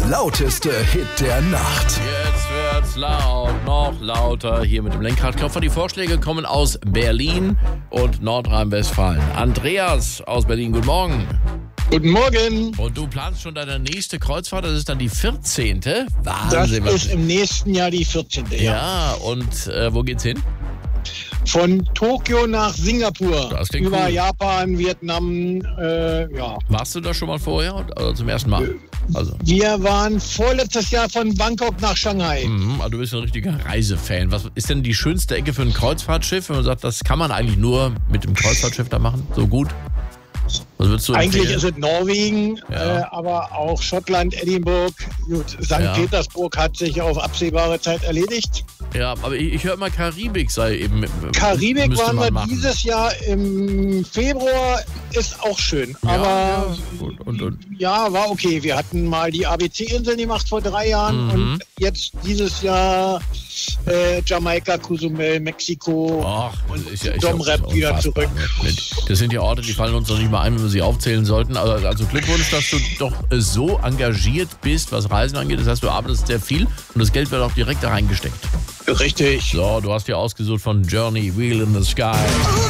lauteste Hit der Nacht. Jetzt wird's laut, noch lauter. Hier mit dem Lenkradklopfer. Die Vorschläge kommen aus Berlin und Nordrhein-Westfalen. Andreas aus Berlin, guten Morgen. Guten Morgen. Und du planst schon deine nächste Kreuzfahrt, das ist dann die 14. Das Wahnsinn. ist im nächsten Jahr die 14. Ja, und wo geht's hin? Von Tokio nach Singapur. Das klingt über cool. Japan, Vietnam, ja. Warst du da schon mal vorher? Also zum ersten Mal? Also. Wir waren vorletztes Jahr von Bangkok nach Shanghai. Also du bist ein richtiger Reisefan. Was ist denn die schönste Ecke für ein Kreuzfahrtschiff, wenn man sagt, das kann man eigentlich nur mit dem Kreuzfahrtschiff da machen? So gut? Was würdest du Eigentlich empfehlen? ist es Norwegen, Ja. aber auch Schottland, Edinburgh. Gut, St. Ja. Petersburg hat sich auf absehbare Zeit erledigt. Ja, aber ich höre immer, Karibik sei eben. Karibik müsste waren man wir machen. dieses Jahr im Februar, ist auch schön. Ja, aber ja. Und. ja, war okay. Wir hatten mal die ABC-Inseln gemacht vor 3 Jahren und jetzt dieses Jahr Jamaika, Cozumel, Mexiko Ach, und ist ja Dom Rep wieder unfassbar. zurück. Das sind ja Orte, die fallen uns noch nicht mal ein, wenn wir sie aufzählen sollten. Also Glückwunsch, dass du doch so engagiert bist, was Reisen angeht. Das heißt, du arbeitest sehr viel und das Geld wird auch direkt da reingesteckt. Richtig. So, du hast dir ausgesucht von Journey, Wheel in the Sky.